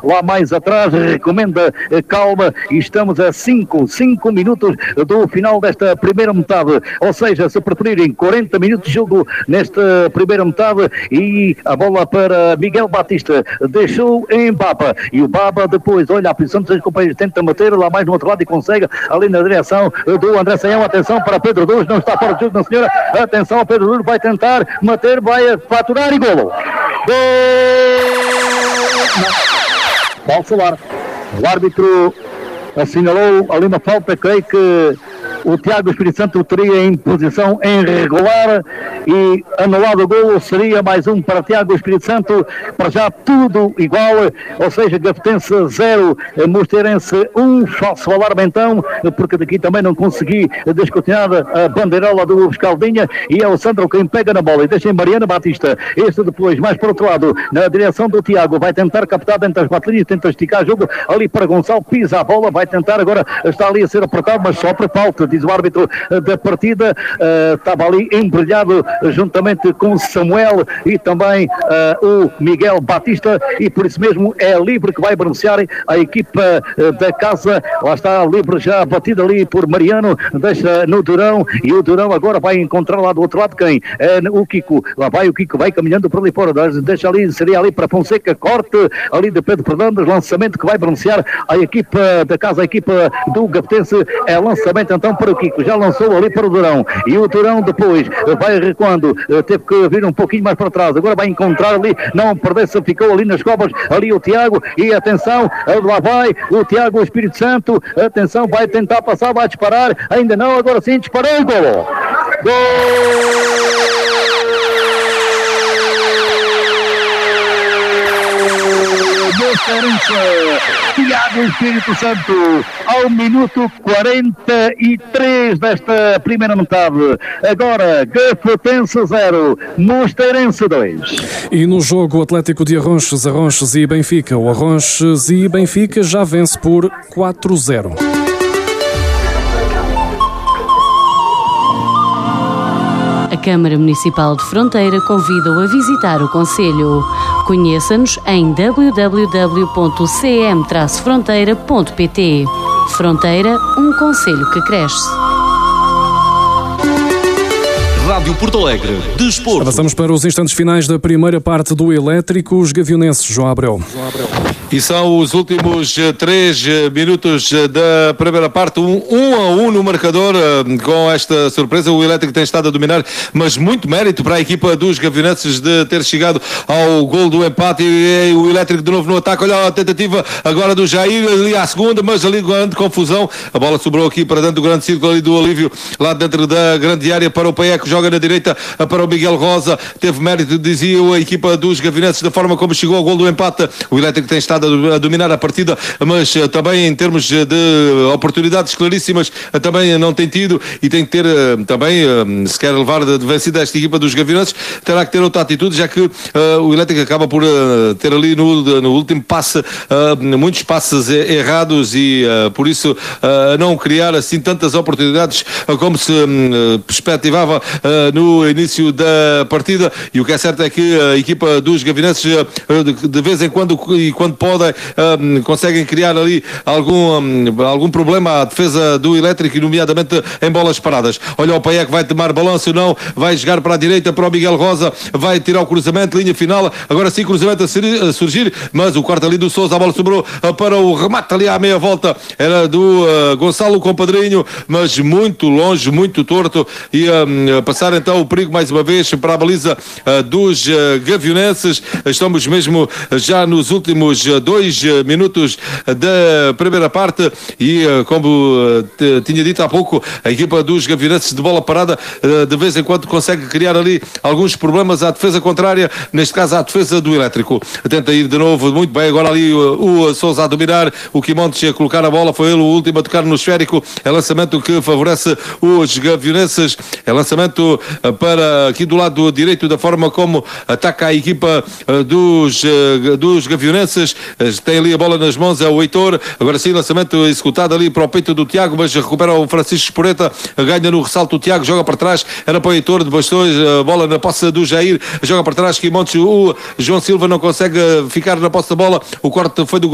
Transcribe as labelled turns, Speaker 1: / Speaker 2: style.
Speaker 1: lá mais atrás, recomenda calma, e estamos a 5 minutos do final desta primeira metade, ou seja, se preferirem 40 minutos de jogo nesta primeira metade, e a bola para Miguel Batista, deixou em Baba, e o Baba depois olha a posição dos seus companheiros, tenta manter lá mais no outro lado e consegue, ali na direção do André Saião. Atenção para Pedro Duz, não está fora de jogo, não senhora, atenção ao Pedro Duz, vai tentar manter, vai faturar e golo. Paulo Solar, o árbitro assinalou ali uma falta, creio que o Tiago Espírito Santo teria em posição irregular e anulado o golo, seria mais um para Tiago Espírito Santo, para já tudo igual, ou seja, Gafetense 0, Mosteirense 1, falso alarme então, porque daqui também não consegui descortinar a bandeirola do Escaldinha, e é o Sandro quem pega na bola e deixa em Mariana Batista, este depois mais para o outro lado, na direção do Tiago, vai tentar captar dentro das 4 linhas, tenta esticar o jogo, ali para Gonçalo, pisa a bola, vai tentar agora, está ali a ser apertado, mas só para falta, diz o árbitro da partida, estava ali embrulhado juntamente com Samuel e também o Miguel Batista, e por isso mesmo é livre que vai beneficiar a equipa da casa. Lá está livre, já batido ali por Mariano, deixa no Durão, e o Durão agora vai encontrar lá do outro lado quem? O Kiko, lá vai o Kiko, vai caminhando por ali fora, deixa ali, seria ali para Fonseca, corte ali de Pedro Fernandes, lançamento que vai beneficiar a equipa da casa, a equipa do Gafetense, é lançamento então para o Kiko, já lançou ali para o Durão, e o Durão depois vai recuando, teve que vir um pouquinho mais para trás, agora vai encontrar ali, não perdeu-se, ficou ali nas covas, ali o Tiago, e atenção, lá vai o Tiago Espírito Santo, atenção, vai tentar passar, vai disparar, ainda não, agora sim, disparou e gol! Tiago Espírito Santo, ao minuto 43 desta primeira metade. Agora, Gafetense 0, Mosteirense 2.
Speaker 2: E no jogo Atlético de Arronches e Benfica, o Arronches e Benfica já vence por 4-0.
Speaker 3: A Câmara Municipal de Fronteira convida-o a visitar o concelho. Conheça-nos em www.cm-fronteira.pt. Fronteira, um concelho que cresce.
Speaker 4: Rádio Porto Alegre, Desporto.
Speaker 2: Avançamos para os instantes finais da primeira parte do Elétrico, os gavionenses, João Abreu.
Speaker 5: E são os últimos 3 minutos da primeira parte, 1-1 no marcador, com esta surpresa. O Elétrico tem estado a dominar, mas muito mérito para a equipa dos gavionenses de ter chegado ao gol do empate, e o Elétrico de novo no ataque. Olha a tentativa agora do Jair, ali à segunda, mas ali grande confusão, a bola sobrou aqui para dentro do grande círculo ali do Olívio, lá dentro da grande área para o Paé, que joga na direita para o Miguel Rosa. Teve mérito, dizia a equipa dos gavionenses, da forma como chegou ao gol do empate. O Elétrico tem estado a dominar a partida, mas também em termos de oportunidades claríssimas também não tem tido, e tem que ter também, se quer levar de vencida esta equipa dos gavionenses, terá que ter outra atitude, já que o Elétrico acaba por ter ali no último passe muitos passes errados, e por isso não criar assim tantas oportunidades como se perspectivava no início da partida. E o que é certo é que a equipa dos gavionenses de vez em quando, e quando podem, conseguem criar ali algum problema à defesa do Elétrico, e nomeadamente em bolas paradas. Olha o Paé que vai tomar balanço, não, vai jogar para a direita para o Miguel Rosa, vai tirar o cruzamento, linha final, agora sim cruzamento a surgir, mas o corte ali do Sousa, a bola sobrou para o remate ali à meia volta, era do Gonçalo Compadrinho, mas muito longe, muito torto, e passar então o perigo mais uma vez para a baliza dos gavionenses. Estamos mesmo já nos últimos 2 minutos da primeira parte, e como tinha dito há pouco, a equipa dos gavionenses de bola parada de vez em quando consegue criar ali alguns problemas à defesa contrária, neste caso à defesa do Elétrico. Tenta ir de novo muito bem, agora ali o Sousa a dominar, o Quimontes a colocar a bola, foi ele o último a tocar no esférico. É lançamento que favorece os gavionenses, é lançamento para aqui do lado direito, da forma como ataca a equipa dos gavionenses. Tem ali a bola nas mãos, é o Heitor, agora sim lançamento executado ali para o peito do Tiago, mas recupera o Francisco Esporeta, ganha no ressalto o Tiago, joga para trás, era para o Heitor, depois a bola na posse do Jair, joga para trás, Quimontes, o João Silva não consegue ficar na posse da bola, o corte foi do